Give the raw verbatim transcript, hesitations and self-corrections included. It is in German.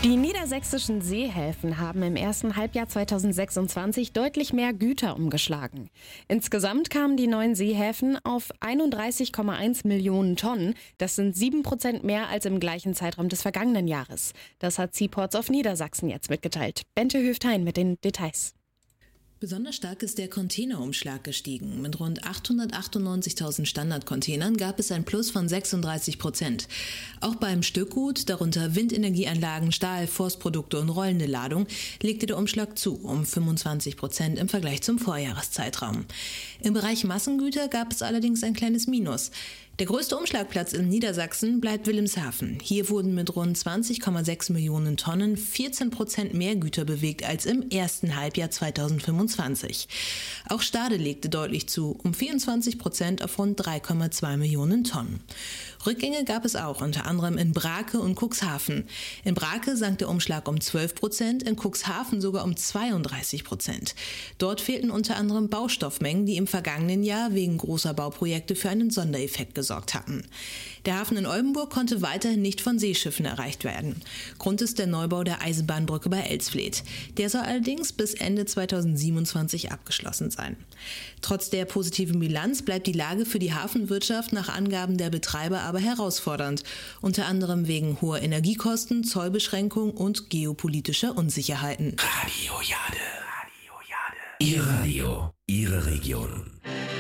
Die niedersächsischen Seehäfen haben im ersten Halbjahr zweitausendsechsundzwanzig deutlich mehr Güter umgeschlagen. Insgesamt kamen die neuen Seehäfen auf einunddreißig Komma eins Millionen Tonnen. Das sind sieben Prozent mehr als im gleichen Zeitraum des vergangenen Jahres. Das hat Seaports of Niedersachsen jetzt mitgeteilt. Bente Höftein mit den Details. Besonders stark ist der Containerumschlag gestiegen. Mit rund achthundertachtundneunzigtausend Standardcontainern gab es ein Plus von sechsunddreißig Prozent. Auch beim Stückgut, darunter Windenergieanlagen, Stahl, Forstprodukte und rollende Ladung, legte der Umschlag zu, um fünfundzwanzig Prozent im Vergleich zum Vorjahreszeitraum. Im Bereich Massengüter gab es allerdings ein kleines Minus. Der größte Umschlagplatz in Niedersachsen bleibt Wilhelmshaven. Hier wurden mit rund zwanzig Komma sechs Millionen Tonnen vierzehn Prozent mehr Güter bewegt als im ersten Halbjahr zweitausendfünfundzwanzig. Auch Stade legte deutlich zu, um vierundzwanzig Prozent auf rund drei Komma zwei Millionen Tonnen. Rückgänge gab es auch, unter anderem in Brake und Cuxhaven. In Brake sank der Umschlag um zwölf Prozent, in Cuxhaven sogar um zweiunddreißig Prozent. Dort fehlten unter anderem Baustoffmengen, die im vergangenen Jahr wegen großer Bauprojekte für einen Sondereffekt gesorgt hatten. Der Hafen in Oldenburg konnte weiterhin nicht von Seeschiffen erreicht werden. Grund ist der Neubau der Eisenbahnbrücke bei Elsfleth. Der soll allerdings bis Ende zweitausendsiebenundzwanzig abgeschlossen sein. Trotz der positiven Bilanz bleibt die Lage für die Hafenwirtschaft nach Angaben der Betreiber aber herausfordernd, unter anderem wegen hoher Energiekosten, Zollbeschränkungen und geopolitischer Unsicherheiten. Radio Jade. Radio Jade. Ihr Radio, Ihre Region.